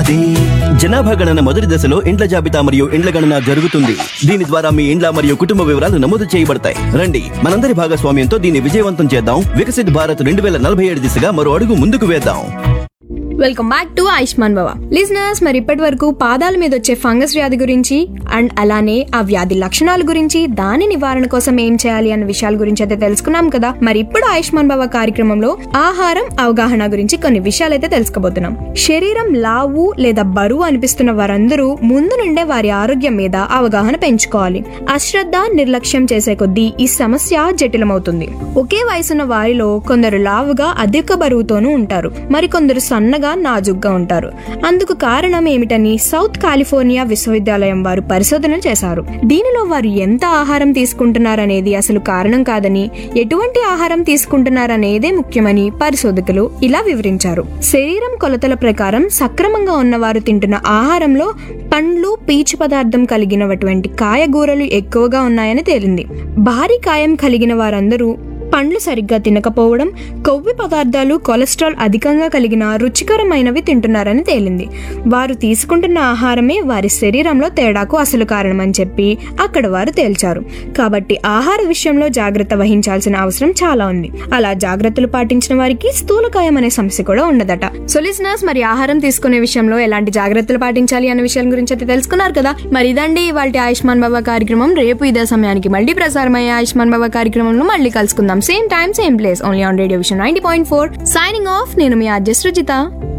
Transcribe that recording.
వ్యాధి. జనాభా గణన మొదటి దశలో ఇండ్ల జాబితా మరియు ఇండ్ల గణన జరుగుతుంది. దీని ద్వారా మీ ఇండ్ల మరియు కుటుంబ వివరాలు నమోదు చేయబడతాయి. రండి, మనందరి భాగస్వామ్యంతో దీన్ని విజయవంతం చేద్దాం. వికసిత్ భారత్ 2047 దిశగా మరో అడుగు ముందుకు వేద్దాం. వెల్కమ్ బ్యాక్ టు ఆయుష్మాన్ భవ లిజనర్స్. మరి ఇప్పటి వరకు పాదాల మీద వచ్చే ఫంగస్ వ్యాధి గురించి అండ్ అలానే ఆ వ్యాధి లక్షణాల గురించి, దాని నివారణ కోసం ఏం చేయాలి అన్న విషయాల గురించి అయితే తెలుసుకున్నాం కదా. మరి ఇప్పుడు ఆయుష్మాన్ భవ కార్యక్రమంలో ఆహారం అవగాహన గురించి కొన్ని విషయాలైతే తెలుసుకోబోతున్నాం. శరీరం లావు లేదా బరువు అనిపిస్తున్న వారందరూ ముందు నుండే వారి ఆరోగ్యం మీద అవగాహన పెంచుకోవాలి. అశ్రద్ధ, నిర్లక్ష్యం చేసే కొద్దీ ఈ సమస్య జటిలమవుతుంది. ఒకే వయసున్న వారిలో కొందరు లావుగా అధిక బరువుతోనూ ఉంటారు, మరికొందరు సన్నగా నాజుగ్గా ఉంటారు. అందుకు కారణం ఏమిటని సౌత్ కాలిఫోర్నియా విశ్వవిద్యాలయం వారు పరిశోధన చేశారు. దీనిలో వారు ఎంత ఆహారం తీసుకుంటున్నారనేది అసలు కారణం కాదని, ఎటువంటి ఆహారం తీసుకుంటున్నారనేదే ముఖ్యమని పరిశోధకులు ఇలా వివరించారు. శరీరం కొలతల ప్రకారం సక్రమంగా ఉన్నవారు తింటున్న ఆహారంలో పండ్లు, పీచు పదార్థం కలిగినటువంటి కాయగూరలు ఎక్కువగా ఉన్నాయని తేలింది. భారీ కాయం కలిగిన వారందరూ పండ్లు సరిగ్గా తినకపోవడం, కొవ్వు పదార్థాలు, కొలెస్ట్రాల్ అధికంగా కలిగిన రుచికరమైనవి తింటున్నారని తేలింది. వారు తీసుకుంటున్న ఆహారమే వారి శరీరంలో తేడాకు అసలు కారణమని చెప్పి అక్కడ వారు తేల్చారు. కాబట్టి ఆహార విషయంలో జాగ్రత్త వహించాల్సిన అవసరం చాలా ఉంది. అలా జాగ్రత్తలు పాటించిన వారికి స్థూలకాయం అనే సమస్య కూడా ఉండదట. సో లిజనర్స్, మరి ఆహారం తీసుకునే విషయంలో ఎలాంటి జాగ్రత్తలు పాటించాలి అనే విషయం గురించి అయితే తెలుసుకున్నారు కదా. మరి ఇదండి ఇవాల్టి ఆయుష్మాన్ భవ కార్యక్రమం. రేపు ఇదే సమయానికి మళ్ళీ ప్రసారమయ్యే ఆయుష్మాన్ భవ కార్యక్రమంలో మళ్ళీ కలుసుకుందాం. Same time, same place, only on radio vision 90.4. Signing off. నేను మీ ఆర్జే సృజిత.